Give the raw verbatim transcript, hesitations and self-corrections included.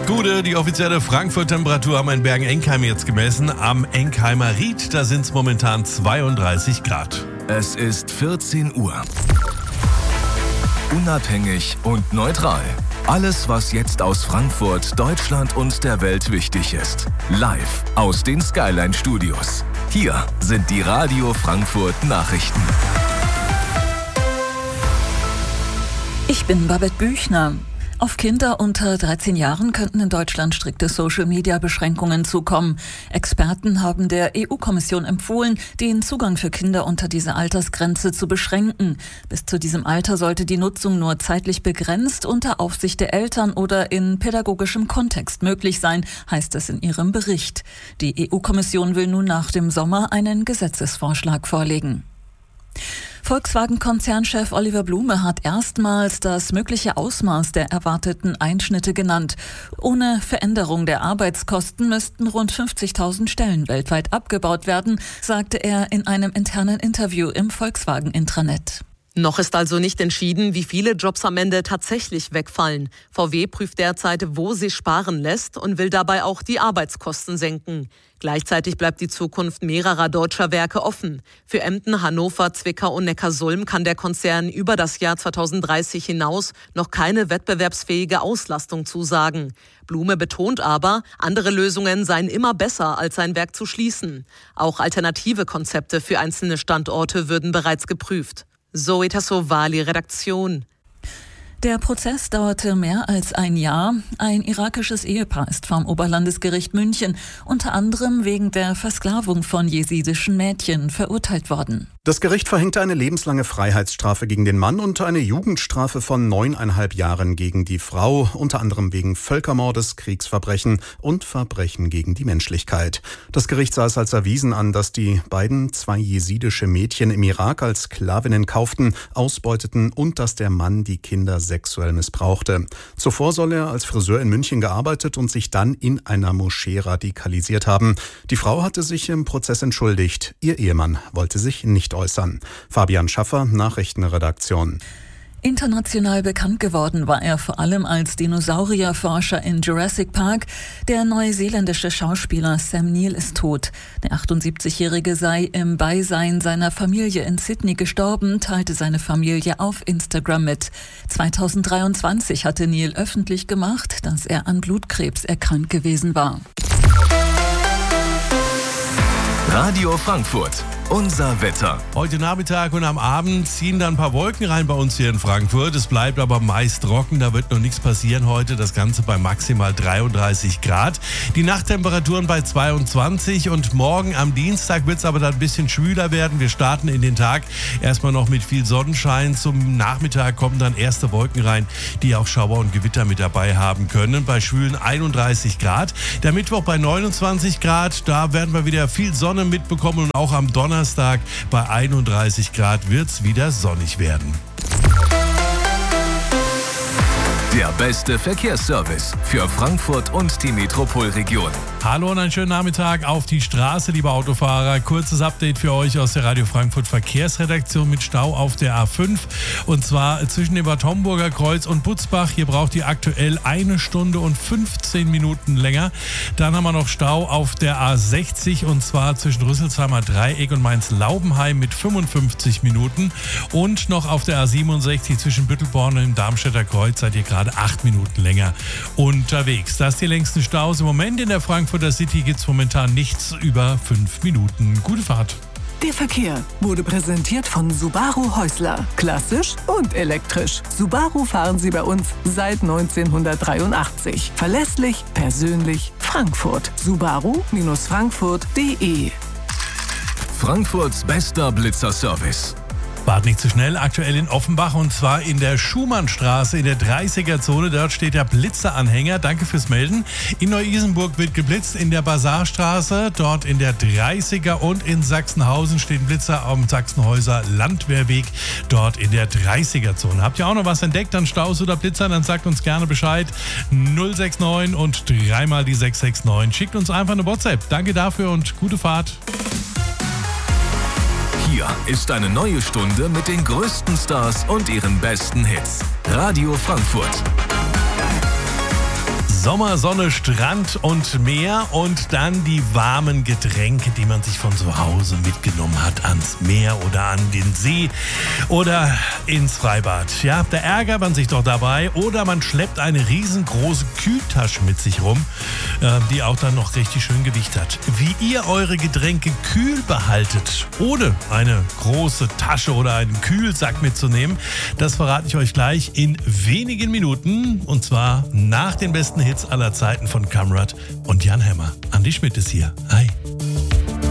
Gude, die offizielle Frankfurt-Temperatur haben wir in Bergen-Enkheim jetzt gemessen. Am Enkheimer Ried, da sind es momentan zweiunddreißig Grad. Es ist vierzehn Uhr. Unabhängig und neutral. Alles, was jetzt aus Frankfurt, Deutschland und der Welt wichtig ist. Live aus den Skyline Studios. Hier sind die Radio Frankfurt Nachrichten. Ich bin Babette Büchner. Auf Kinder unter dreizehn Jahren könnten in Deutschland strikte Social-Media-Beschränkungen zukommen. Experten haben der E U-Kommission empfohlen, den Zugang für Kinder unter dieser Altersgrenze zu beschränken. Bis zu diesem Alter sollte die Nutzung nur zeitlich begrenzt unter Aufsicht der Eltern oder in pädagogischem Kontext möglich sein, heißt es in ihrem Bericht. Die E U-Kommission will nun nach dem Sommer einen Gesetzesvorschlag vorlegen. Volkswagen-Konzernchef Oliver Blume hat erstmals das mögliche Ausmaß der erwarteten Einschnitte genannt. Ohne Veränderung der Arbeitskosten müssten rund fünfzigtausend Stellen weltweit abgebaut werden, sagte er in einem internen Interview im Volkswagen-Intranet. Noch ist also nicht entschieden, wie viele Jobs am Ende tatsächlich wegfallen. V W prüft derzeit, wo sich sparen lässt und will dabei auch die Arbeitskosten senken. Gleichzeitig bleibt die Zukunft mehrerer deutscher Werke offen. Für Emden, Hannover, Zwickau und Neckarsulm kann der Konzern über das Jahr zweitausenddreißig hinaus noch keine wettbewerbsfähige Auslastung zusagen. Blume betont aber, andere Lösungen seien immer besser, als sein Werk zu schließen. Auch alternative Konzepte für einzelne Standorte würden bereits geprüft. Zoe Tassovali, Redaktion. Der Prozess dauerte mehr als ein Jahr. Ein irakisches Ehepaar ist vom Oberlandesgericht München unter anderem wegen der Versklavung von jesidischen Mädchen verurteilt worden. Das Gericht verhängte eine lebenslange Freiheitsstrafe gegen den Mann und eine Jugendstrafe von neuneinhalb Jahren gegen die Frau, unter anderem wegen Völkermordes, Kriegsverbrechen und Verbrechen gegen die Menschlichkeit. Das Gericht sah es als erwiesen an, dass die beiden zwei jesidische Mädchen im Irak als Sklavinnen kauften, ausbeuteten und dass der Mann die Kinder sexuell missbrauchte. Zuvor soll er als Friseur in München gearbeitet und sich dann in einer Moschee radikalisiert haben. Die Frau hatte sich im Prozess entschuldigt. Ihr Ehemann wollte sich nicht äußern. Fabian Schaffer, Nachrichtenredaktion. International bekannt geworden war er vor allem als Dinosaurierforscher in Jurassic Park. Der neuseeländische Schauspieler Sam Neill ist tot. Der achtundsiebzigjährige sei im Beisein seiner Familie in Sydney gestorben, teilte seine Familie auf Instagram mit. zweitausenddreiundzwanzig hatte Neill öffentlich gemacht, dass er an Blutkrebs erkrankt gewesen war. Radio Frankfurt. Unser Wetter. Heute Nachmittag und am Abend ziehen dann ein paar Wolken rein bei uns hier in Frankfurt. Es bleibt aber meist trocken, da wird noch nichts passieren heute. Das Ganze bei maximal dreiunddreißig Grad. Die Nachttemperaturen bei zweiundzwanzig und morgen am Dienstag wird es aber dann ein bisschen schwüler werden. Wir starten in den Tag erstmal noch mit viel Sonnenschein. Zum Nachmittag kommen dann erste Wolken rein, die auch Schauer und Gewitter mit dabei haben können. Bei schwülen einunddreißig Grad. Der Mittwoch bei neunundzwanzig Grad. Da werden wir wieder viel Sonne mitbekommen und auch am Donnerstag Donnerstag bei einunddreißig Grad wird es wieder sonnig werden. Der beste Verkehrsservice für Frankfurt und die Metropolregion. Hallo und einen schönen Nachmittag auf die Straße, liebe Autofahrer. Kurzes Update für euch aus der Radio Frankfurt Verkehrsredaktion mit Stau auf der A fünf. Und zwar zwischen dem Bad Homburger Kreuz und Butzbach. Hier braucht ihr aktuell eine Stunde und fünfzehn Minuten länger. Dann haben wir noch Stau auf der A sechzig und zwar zwischen Rüsselsheimer Dreieck und Mainz-Laubenheim mit fünfundfünfzig Minuten. Und noch auf der A siebenundsechzig zwischen Büttelborn und dem Darmstädter Kreuz seid ihr gerade acht Minuten länger unterwegs. Das ist die längsten Staus im Moment in der Frankfurter City, gibt es momentan nichts über fünf Minuten. Gute Fahrt. Der Verkehr wurde präsentiert von Subaru Häusler. Klassisch und elektrisch. Subaru fahren Sie bei uns seit neunzehnhundertdreiundachtzig. Verlässlich, persönlich, Frankfurt. Subaru Frankfurt punkt de. Frankfurts bester Blitzerservice. Wart nicht zu schnell, aktuell in Offenbach und zwar in der Schumannstraße in der dreißiger-Zone. Dort steht der Blitzeranhänger. Danke fürs Melden. In Neu-Isenburg wird geblitzt in der Basarstraße, dort in der dreißiger und in Sachsenhausen steht ein Blitzer am Sachsenhäuser Landwehrweg, dort in der dreißiger-Zone. Habt ihr auch noch was entdeckt an Staus oder Blitzern, dann sagt uns gerne Bescheid. null sechs neun und dreimal die sechs sechs neun. Schickt uns einfach eine WhatsApp. Danke dafür und gute Fahrt. Hier ist eine neue Stunde mit den größten Stars und ihren besten Hits. Radio Frankfurt. Sommer, Sonne, Strand und Meer und dann die warmen Getränke, die man sich von zu Hause mitgenommen hat ans Meer oder an den See oder ins Freibad. Ja, da ärgert man sich doch dabei oder man schleppt eine riesengroße Kühltasche mit sich rum, die auch dann noch richtig schön Gewicht hat. Wie ihr eure Getränke kühl behaltet, ohne eine große Tasche oder einen Kühlsack mitzunehmen, das verrate ich euch gleich in wenigen Minuten und zwar nach den besten Hits aller Zeiten von Kamrat und Jan Hammer. Andi Schmidt ist hier. Hi.